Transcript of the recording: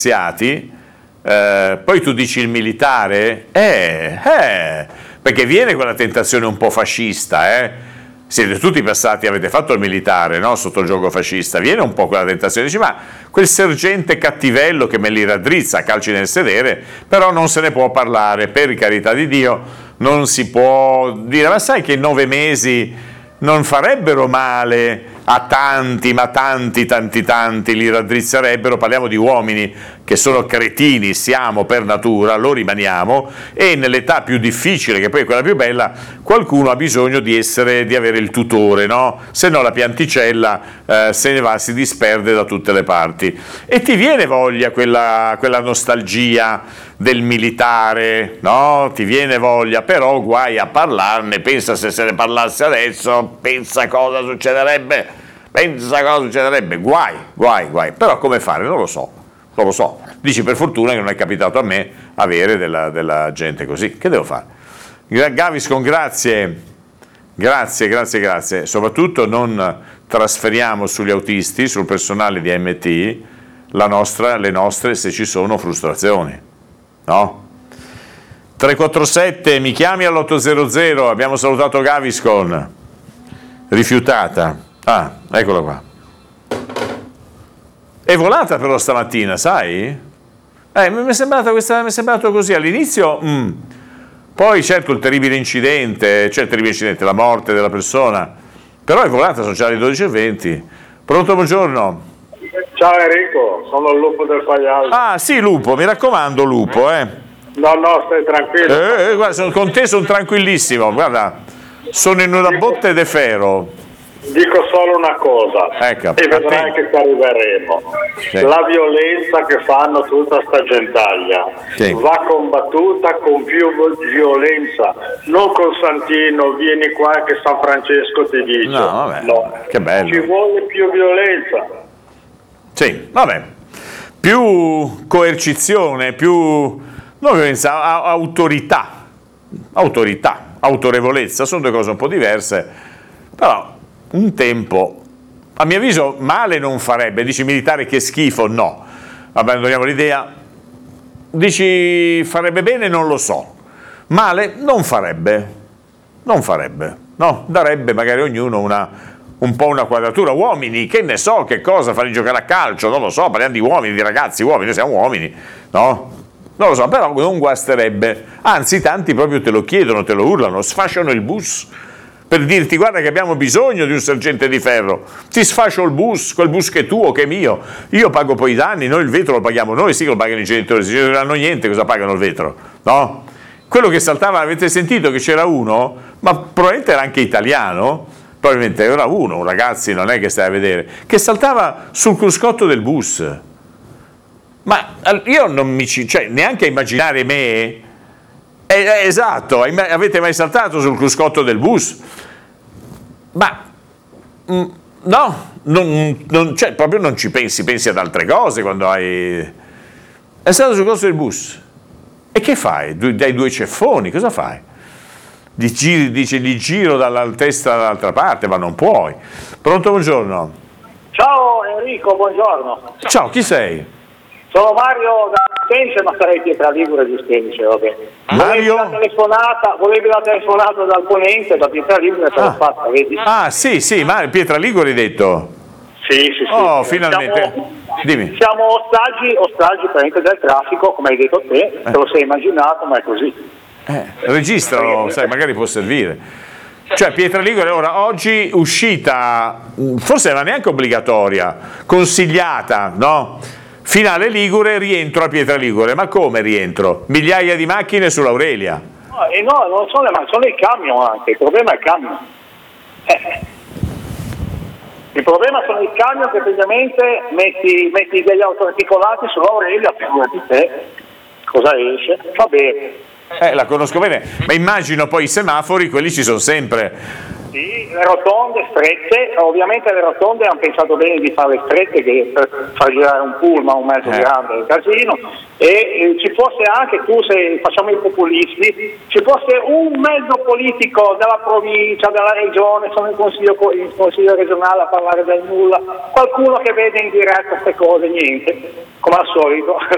poi tu dici il militare, perché viene quella tentazione un po' fascista, siete tutti passati, avete fatto il militare, no? Sotto il gioco fascista, viene un po' quella tentazione, dici ma quel sergente cattivello che me li raddrizza a calci nel sedere, però non se ne può parlare, per carità di Dio, non si può dire, ma sai che 9 mesi non farebbero male a tanti, ma tanti li raddrizzerebbero, parliamo di uomini che sono cretini, siamo per natura, lo rimaniamo, e nell'età più difficile, che poi è quella più bella, qualcuno ha bisogno di avere il tutore, no? Se no la pianticella se ne va, si disperde da tutte le parti. E ti viene voglia quella nostalgia del militare, no? Ti viene voglia, però guai a parlarne, pensa se ne parlasse adesso, pensa cosa succederebbe, guai, però come fare? Non lo so, dici per fortuna che non è capitato a me avere della gente così, che devo fare? Gaviscon, grazie, soprattutto non trasferiamo sugli autisti, sul personale di AMT, le nostre se ci sono frustrazioni, no? 347, mi chiami all'800, abbiamo salutato Gaviscon, rifiutata. Ah, eccola qua. È volata però stamattina, sai? Mi è sembrato così all'inizio. Poi certo il terribile incidente, la morte della persona, però è volata, sono già le 12:20. Pronto, buongiorno. Ciao Enrico, sono il Lupo del Pagliaio. Ah sì, Lupo, mi raccomando Lupo, No, stai tranquillo. Guarda, con te sono tranquillissimo, guarda, sono in una botte de ferro. Dico solo una cosa, ecco, e vedrai che ci arriveremo. Sì. La violenza che fanno tutta sta gentaglia va combattuta con più violenza, non con Santino, vieni qua che San Francesco ti dice. No, vabbè, che bello. Ci vuole più violenza. Sì, vabbè, più coercizione, più non violenza, autorevolezza, sono due cose un po' diverse, però un tempo, a mio avviso, male non farebbe. Dici militare che schifo, no, abbandoniamo l'idea. Dici farebbe bene, non lo so, male non farebbe, no, darebbe magari ognuno un po' una quadratura. Uomini, che ne so, che cosa, farli giocare a calcio, non lo so, parliamo di uomini, di ragazzi, noi siamo uomini, no? Non lo so, però non guasterebbe, anzi tanti proprio te lo chiedono, te lo urlano, sfasciano il bus per dirti guarda che abbiamo bisogno di un sergente di ferro, ti sfascio il bus, quel bus che è tuo, che è mio, io pago poi i danni, noi il vetro lo paghiamo noi, sì che lo pagano i genitori, se non hanno niente cosa pagano il vetro, no? Quello che saltava, avete sentito che c'era uno, ma probabilmente era anche italiano, probabilmente era uno, ragazzi, non è che stai a vedere, che saltava sul cruscotto del bus, ma io non neanche a immaginare me. Esatto, avete mai saltato sul cruscotto del bus? Ma no, proprio non ci pensi ad altre cose quando hai. È stato sul cruscotto del bus. E che fai? Dai due ceffoni, cosa fai? Dice di giro dalla testa dall'altra parte, ma non puoi. Pronto, buongiorno. Ciao Enrico, buongiorno. Ciao, chi sei? Sono Mario da Stense, ma sarei Pietra Ligure di Stense, va bene. Mario? Volevi la telefonata dal ponente, da Pietra Ligure, te l'ho fatta, vedi? Ah, sì, Mario, Pietra Ligure hai detto? Sì. Oh, finalmente. Dimmi. Siamo ostaggi praticamente del traffico, come hai detto te, te lo sei immaginato, ma è così. Registralo, sai, magari può servire. Cioè Pietra Ligure, ora oggi uscita, forse non era neanche obbligatoria, consigliata, no? Finale Ligure, rientro a Pietra Ligure. Ma come rientro? Migliaia di macchine sull'Aurelia. No, non sono le macchine, sono i camion anche, il problema è il camion. Il problema sono i camion che praticamente metti degli autoarticolati sull'Aurelia, figurati te, cosa esce? Va bene. La conosco bene, ma immagino poi i semafori, quelli ci sono sempre. Sì, le rotonde strette, ovviamente le rotonde hanno pensato bene di farle strette che per far girare un pullman, un mezzo grande, un casino, e ci fosse anche, se facciamo i populisti, ci fosse un mezzo politico della provincia, della regione, sono in consiglio regionale a parlare del nulla, qualcuno che vede in diretta queste cose, niente, come al solito,